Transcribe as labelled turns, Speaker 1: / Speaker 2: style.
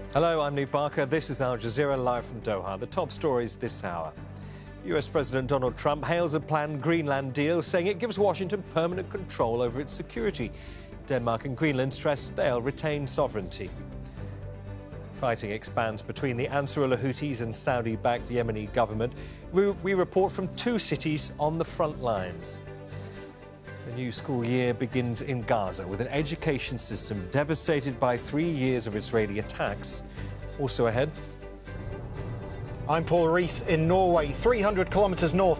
Speaker 1: Hello, I'm Nick Barker. This is Al Jazeera live from Doha. The top stories this hour. US President Donald Trump hails a planned Greenland deal, saying it gives Washington permanent control over its security. Denmark and Greenland stress they'll retain sovereignty. Fighting expands between the Ansarullah Houthis and Saudi-backed Yemeni government. We report from two cities on the front lines. The new school year begins in Gaza with an education system devastated by 3 years of Israeli attacks. Also ahead.
Speaker 2: I'm Paul Rees in Norway, 300 kilometres north